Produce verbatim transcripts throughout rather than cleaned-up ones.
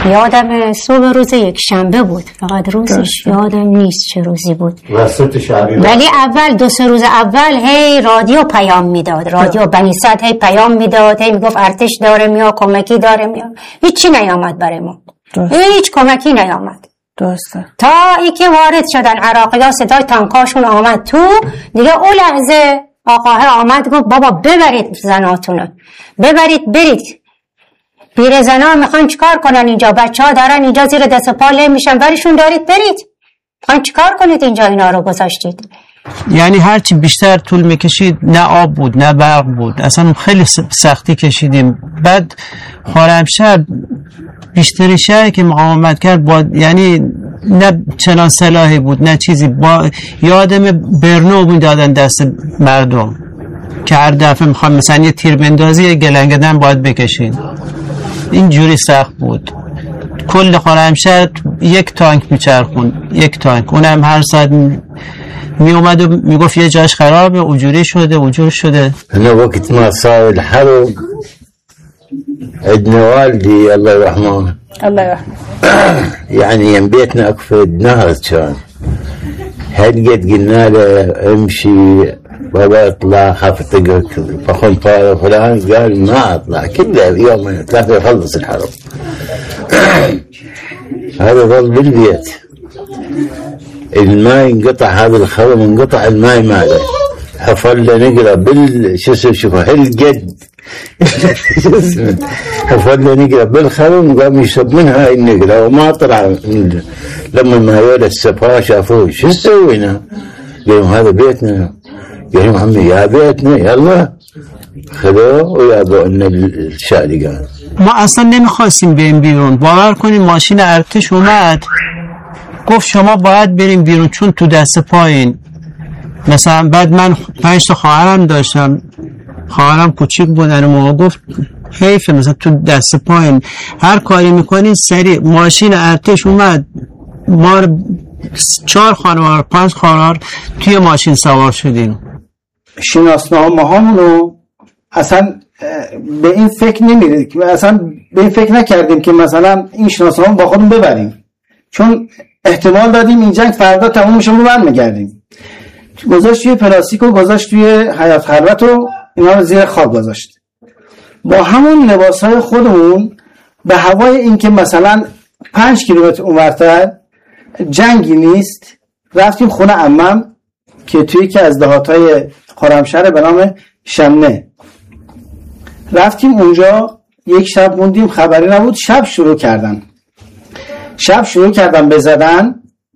یادم صبح روز یک شنبه بود، فقط روزش یادم نیست چه روزی بود، وسط شبی. ولی اول دو سه روز اول هی رادیو پیام میداد، رادیو بنی صد هی پیام میداد، هی میگفت ارتش داره میاد، کمکی داره میاد. هیچی نیامد برای ما، هیچ کمکی نیامد. درسته. تا ای که وارد شدن عراقی‌ها، صدای تانکاشون آمد تو دیگه، اون لحظه آقاه آمد گفت بابا ببرید زناتونو، ببرید برید، پیر زنا میخوان چیکار کنن اینجا، بچه ها دارن اینجا زیر دست پا له میشن، برشون دارید برید، میخوان چیکار کنید اینجا اینا رو گذاشتید. یعنی هرچی بیشتر طول میکشید نه آب بود نه برق بود، اصلا خیلی سختی کشیدیم. بعد خرمشهر بیشتر شهری که مقاومت کرد با، یعنی نه چنان سلاحی بود نه چیزی، با یادم برنو میدادن دست مردم که هر دفعه میخوام مثلا یه تیر بندازی گلنگدن باید بکشین، اینجوری سخت بود. کل خرمشهر یک تانک میچرخون، یک تانک، اونم هر ساعت می اومد و میگفت یه جاش خرابه، اونجوری شده اونجوری شده. انا وقت ما صار الحرب عندنا والدي الله يرحمه الله يرحمه يعني يم بيتنا اكفد نهر كان، هل قد قلنا له امشي بابا اطلع خاف تقعد فخون طالب فلان، قال ما اطلع كله يوم ثلاثة يخلص الحرب. هذا ظل بالبيت، الماء انقطع، هذا الخرم انقطع الماء ماله، حفلنا نقرا بال شو اسمه شوف هالقد حفلنا نقرا بالخرم وقام يشرب منها النقرا وما طلع. لما ما يولد السفاه شافوه شو سوينا؟ قالوا هذا بيتنا، قالوا عمي يا بيتنا يلا خذوه ويابوا لنا الشارقان. ما اصلا نمیخواستیم بریم بیرون، باور کنیم ماشین ارتش اومد گفت شما باید بریم بیرون چون تو دست پایین. مثلا بعد من پنج تا خواهرم داشتم، خواهرم کوچیک بودن و گفت حیفه مثلا تو دست پایین هر کاری میکنین سریع. ماشین ارتش اومد، ما چهار خانوار پنج خانوار توی ماشین سوار شدیم. شناسنامه هامونو اصلا به این فکر نمیرید که اصلا به این فکر نکردیم که مثلا این شناسنامه با خودمون ببریم، چون احتمال دادیم این جنگ فردا تموم میشه و برمیگردیم. گذاشت توی پلاستیک و گذاشت توی حیات خلوت و اینا رو زیر خاک گذاشت. با همون لباسهای خودمون به هوای این که مثلا پنج کیلومتر اونورتر جنگی نیست، رفتیم خونه عمم که توی که از دهاتای خرمشهر به نام شمنه. رفتیم اونجا یک شب موندیم، خبری نبود. شب شروع کردن شب شروع کردن بزدن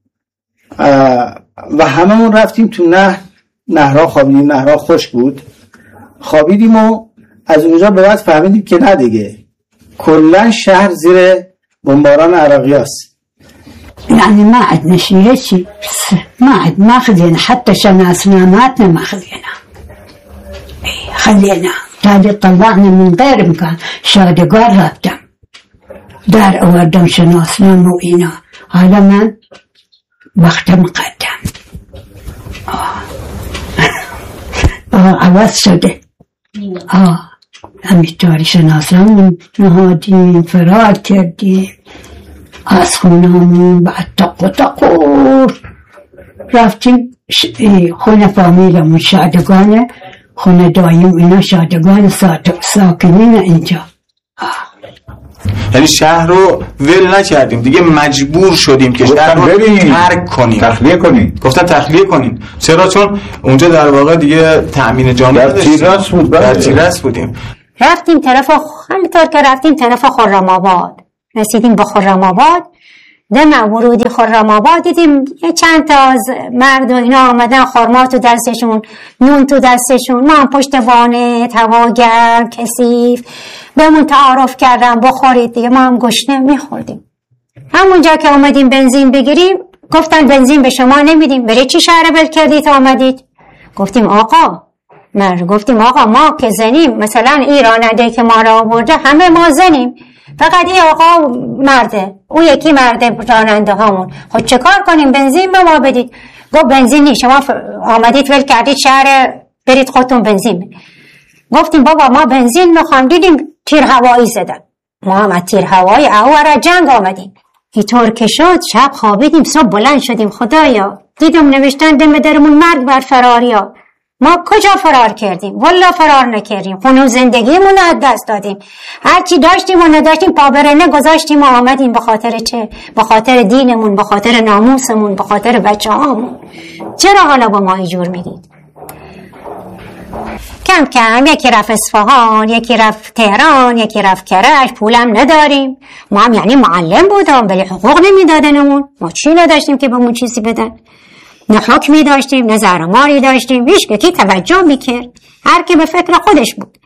و هممون رفتیم تو نهر، نهرها خوابیدیم، نهرها خشک بود، خوابیدیم و از اونجا به بعد فهمیدیم که نه دیگه کلا شهر زیر بمباران عراقیاست. يعني ما عندنا شيء شيء ما عد ما خلينا حتى شناسناماتنا ما خلينا خلينا تالي طلعنا من غير مكان شادقار رابطة دار أوردم شناسنامة وإنا هذا من وقت مقدم آه آه عوض شده آه همینطوری شناسنامه نهادیم فرار کردیم از خونمون. بعد تقو تقو رفتیم خونه فامیلمون شادگانه، خونه دایم اینا شادگان ساکنین اینجا. یعنی شهر رو ول نکردیم دیگه، مجبور شدیم که شهر رو ترک کنیم، تخلیه کنیم. گفتن تخلیه کنیم. چرا؟ چون اونجا در واقع دیگه تأمین جانی در تیراس بود، در تیراس بودیم. رفتیم طرف همینطور که رفتیم طرف خرم آباد، رسیدیم به خرم آباد. دم ورودی خرم آباد دیدیم یه چند تا از مرد و اینا آمدن، خرما تو دستشون، نون تو دستشون، ما هم پشت وانه هوا گرم کثیف بهمون تعارف کردن بخورید دیگه. ما هم گشنه میخوردیم. همونجا که اومدیم بنزین بگیریم گفتن بنزین به شما نمیدیم، برای چی شهر ول کردید آمدید؟ گفتیم آقا مرد گفتیم آقا ما که زنیم، مثلا ایرانده که ما را آورده همه ما زنیم، فقط این آقا مرده، اون یکی مرده راننده هامون، خود چه کار کنیم؟ بنزین به ما بدید. گفت بنزین نیست، شما آمدید ول کردید شهر، برید خودتون بنزین. گفتیم بابا ما بنزین میخوام. دیدیم تیر هوایی زدن، ما هم از تیر هوای اهور جنگ آمدیم. اینطور که شد شب خوابیدیم، صبح بلند شدیم خدایا دیدم نوشتن دم درمون مرگ بر فراریا. ما کجا فرار کردیم؟ والله فرار نکردیم، خونه زندگیمون از دست دادیم، هرچی داشتیم و نداشتیم پابرنه گذاشتیم و آمدیم. به خاطر چه؟ به خاطر دینمون، به خاطر ناموسمون، به خاطر بچه هامون. چرا حالا با ما اینجور میگید؟ کم کم یکی رفت اصفهان، یکی رفت تهران، یکی رفت کرج. پولم نداریم، ما هم یعنی معلم بودم ولی حقوق نمیدادنمون. ما چی نداشتیم که بهمون چیزی بدن؟ نه حکمی داشتیم، نه زهرماری داشتیم، هیچ کی توجه میکرد، هر کی به فکر خودش بود.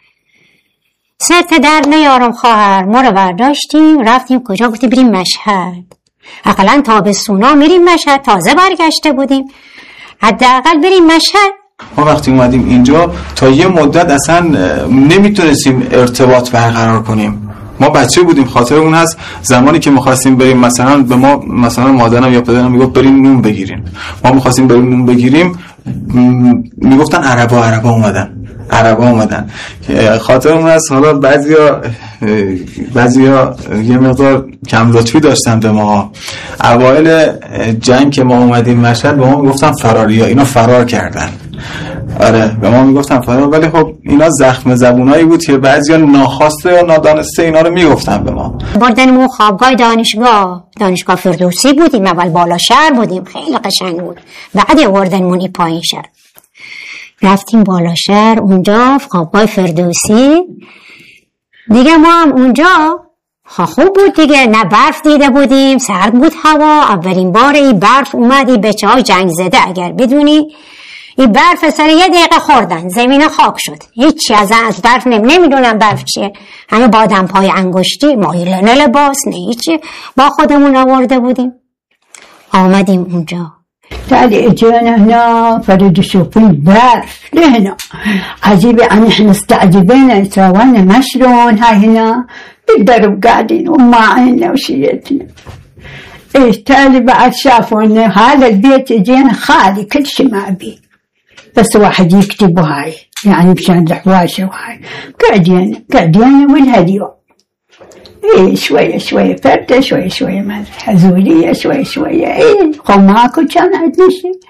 سرت در نیارم خواهر، ما رو برداشتیم رفتیم کجا؟ گفتی بریم مشهد. اقلا تابستونا میریم مشهد، تازه برگشته بودیم، حداقل بریم مشهد. ما وقتی اومدیم اینجا تا یه مدت اصلا نمیتونستیم ارتباط برقرار کنیم. ما بچه بودیم، خاطر اون هست زمانی که می‌خواستیم بریم مثلا به ما مثلا مادرم یا پدرم میگفت بریم نون بگیریم، ما می‌خواستیم بریم نون بگیریم میگفتن عربا عربا اومدن عربا اومدن خاطر اون هست. حالا بعضیا بعضیا یه مقدار کم لطفی داشتن به ما. اوایل جنگ که ما اومدیم مشهد به ما میگفتن فراریا، اینا فرار کردن. آره به ما میگفتن فرار، ولی خب اینا زخم زبونایی بود که بعضیا ناخواسته و نادانسته اینا رو میگفتن به ما. بردنمون خوابگاه دانشگاه، دانشگاه فردوسی بودیم، اول بالا شهر بودیم، خیلی قشنگ بود. بعد آوردنمون این پایین شهر، رفتیم بالا شهر، اونجا خوابگاه فردوسی دیگه. ما هم اونجا خوب بود دیگه، نه برف دیده بودیم، سرد بود هوا. اولین بار این برف اومد، این بچه های جنگ زده اگر بدونی این برف سر یه دقیقه خوردن زمین خاک شد، هیچی از از برف نمی نمیدونم برف چیه، همه بادم پای انگشتی، مایل نه لباس نه هیچی، با خودمون آورده بودیم. آمدیم اونجا تعالي اجينا هنا فريد يشوفون برف لهنا عجيبة. يعني احنا استعجبنا سوانا مشلون هاي هنا بالدرب قاعدين وماعنا وشيتنا. ايش تالي بعد شافوا انه هذا البيت اجينا خالي كل شيء ما بيه، بس واحد يكتب هاي يعني مشان الحواشة وهاي. قاعدين قاعدين والهديو ايه شوية شوية فردة، شوية شوية ما حزولية، شوية شوية ايه قماكو كان عندنا شيء.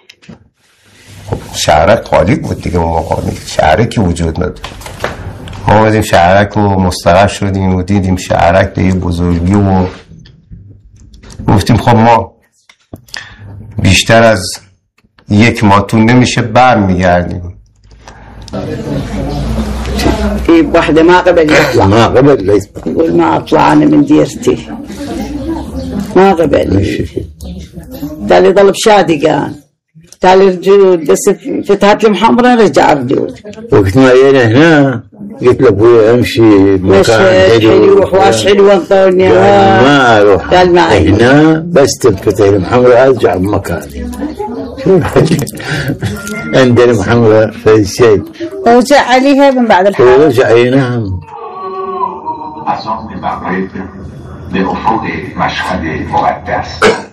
شهرک خالی بود دیگه، اون موقع شهرکی وجود نداشت. ما اومدیم شهرک رو مستقر شدیم و دیدیم شهرک به یه بزرگی و گفتیم خب ما بیشتر از یک ماه طول نمیشه بر میگردیم. في واحدة ما قبل يطلع ما قبل يقول ما أطلع أنا من ديرتي، ما قبل. تالي ضل بشادي كان، تالي رجود بس فتحت المحمرة رجع رجود. وقت ما جينا هنا قلت له ابوي امشي مكان حلو وحواش حلوة انطوني ما اروح قال معي هنا بس تنفتح المحمرة ارجع بمكاني. عندنا محمرة في الشيء ورجع عليها من بعد الحادث ورجع اي نعم. از آن مغرب به افق مشهد مقدس